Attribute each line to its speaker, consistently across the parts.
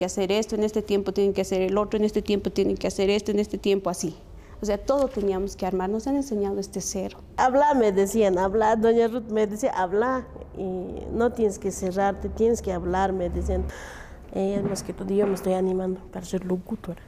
Speaker 1: hacer esto, en este tiempo tienen que hacer el otro, en este tiempo tienen que hacer esto, en este tiempo así. O sea, todo teníamos que armar, nos han enseñado desde cero.
Speaker 2: Habla, me decían, habla, doña Ruth me decía, habla, y no tienes que cerrarte, tienes que hablar, me decían. Más que todo yo me estoy animando para ser locutora.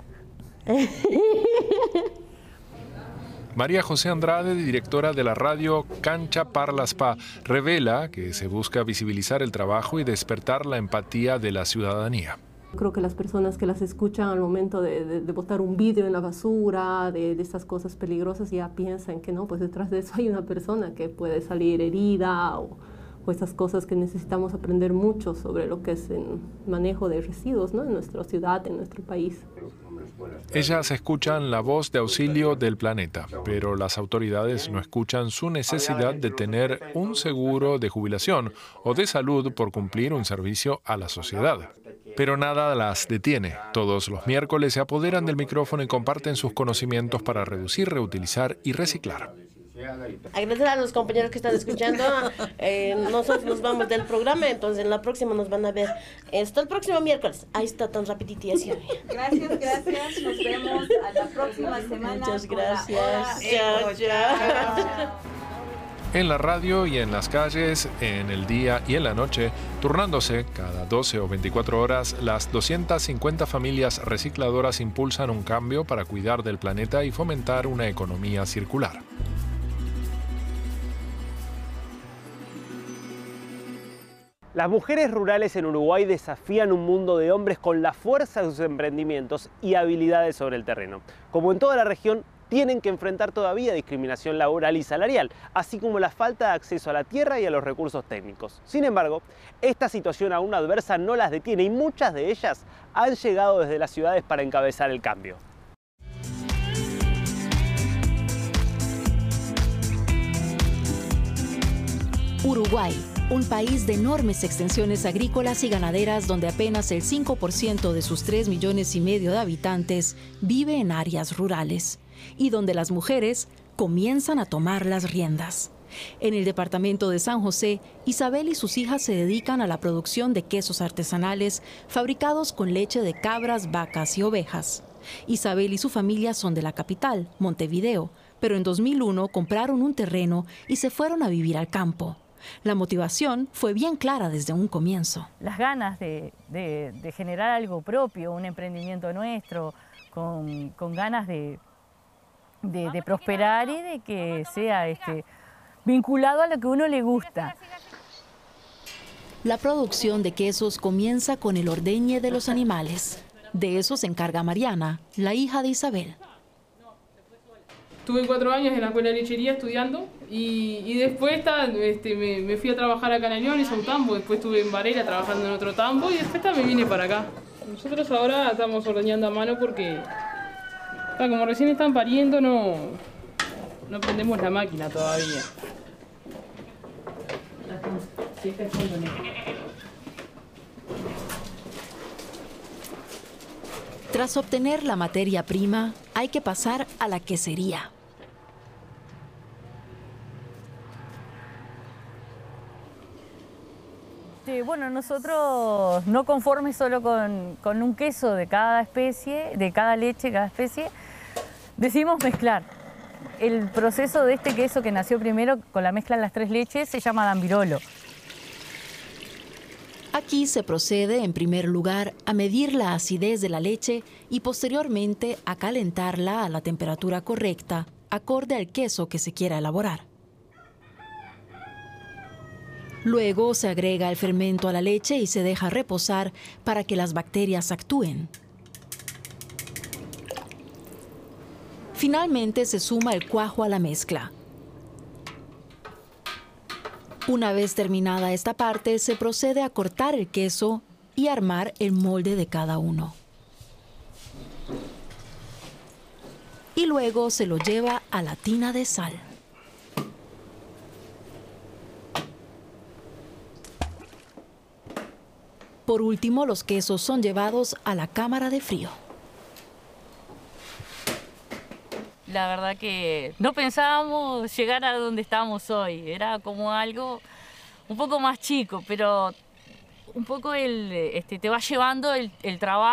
Speaker 3: María José Andrade, directora de la radio Cancha Parla Spa, revela que se busca visibilizar el trabajo y despertar la empatía de la ciudadanía.
Speaker 4: Creo que las personas que las escuchan al momento de botar un vidrio en la basura, de estas cosas peligrosas, ya piensan que no, pues detrás de eso hay una persona que puede salir herida o esas cosas que necesitamos aprender mucho sobre lo que es el manejo de residuos, ¿no? En nuestra ciudad, en nuestro país.
Speaker 3: Ellas escuchan la voz de auxilio del planeta, pero las autoridades no escuchan su necesidad de tener un seguro de jubilación o de salud por cumplir un servicio a la sociedad. Pero nada las detiene. Todos los miércoles se apoderan del micrófono y comparten sus conocimientos para reducir, reutilizar y reciclar.
Speaker 2: Agradecer a los compañeros que están escuchando. Nosotros nos vamos del programa, entonces en la próxima nos van a ver. Hasta el próximo miércoles. Ahí está tan rapidito y así.
Speaker 5: Gracias. Nos vemos a la próxima semana.
Speaker 2: Muchas gracias. Chao.
Speaker 3: En la radio y en las calles, en el día y en la noche, turnándose cada 12 o 24 horas, las 250 familias recicladoras impulsan un cambio para cuidar del planeta y fomentar una economía circular.
Speaker 6: Las mujeres rurales en Uruguay desafían un mundo de hombres con la fuerza de sus emprendimientos y habilidades sobre el terreno. Como en toda la región, tienen que enfrentar todavía discriminación laboral y salarial, así como la falta de acceso a la tierra y a los recursos técnicos. Sin embargo, esta situación aún adversa no las detiene y muchas de ellas han llegado desde las ciudades para encabezar el cambio.
Speaker 7: Uruguay, un país de enormes extensiones agrícolas y ganaderas donde apenas el 5% de sus 3,5 millones de habitantes vive en áreas rurales y donde las mujeres comienzan a tomar las riendas. En el departamento de San José, Isabel y sus hijas se dedican a la producción de quesos artesanales fabricados con leche de cabras, vacas y ovejas. Isabel y su familia son de la capital, Montevideo, pero en 2001 compraron un terreno y se fueron a vivir al campo. La motivación fue bien clara desde un comienzo.
Speaker 8: Las ganas de generar algo propio, un emprendimiento nuestro, con ganas de prosperar y de que sea vinculado a lo que a uno le gusta.
Speaker 7: La producción de quesos comienza con el ordeñe de los animales. De eso se encarga Mariana, la hija de Isabel.
Speaker 9: Tuve 4 años en la escuela de lechería estudiando y después me fui a trabajar acá en León, hice un tambo, después estuve en Varela trabajando en otro tambo y después me vine para acá. Nosotros ahora estamos ordeñando a mano porque como recién están pariendo no prendemos la máquina todavía.
Speaker 7: Tras obtener la materia prima, hay que pasar a la quesería.
Speaker 8: Bueno, nosotros no conformes solo con un queso de cada especie, de cada leche, cada especie, decidimos mezclar. El proceso de este queso que nació primero con la mezcla de las 3 leches se llama dambirolo.
Speaker 7: Aquí se procede, en primer lugar, a medir la acidez de la leche y posteriormente a calentarla a la temperatura correcta, acorde al queso que se quiera elaborar. Luego se agrega el fermento a la leche y se deja reposar para que las bacterias actúen. Finalmente se suma el cuajo a la mezcla. Una vez terminada esta parte, se procede a cortar el queso y armar el molde de cada uno. Y luego se lo lleva a la tina de sal. Por último, los quesos son llevados a la cámara de frío.
Speaker 8: La verdad que no pensábamos llegar a donde estamos hoy. Era como algo un poco más chico, pero un poco te va llevando el trabajo.